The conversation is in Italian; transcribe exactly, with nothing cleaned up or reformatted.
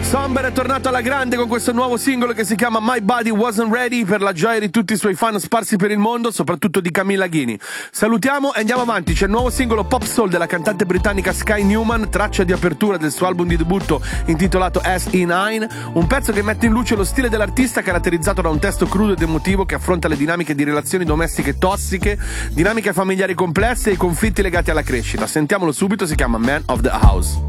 Somber è tornato alla grande con questo nuovo singolo che si chiama My Body Wasn't Ready, per la gioia di tutti i suoi fan sparsi per il mondo, soprattutto di Camilla Ghini. Salutiamo e andiamo avanti. C'è il nuovo singolo Pop Soul della cantante britannica Sky Newman, traccia di apertura del suo album di debutto intitolato S E nove, un pezzo che mette in luce lo stile dell'artista caratterizzato da un testo crudo ed emotivo che affronta le dinamiche di relazioni domestiche tossiche, dinamiche familiari complesse e i conflitti legati alla crescita. Sentiamolo subito, si chiama Man of the House.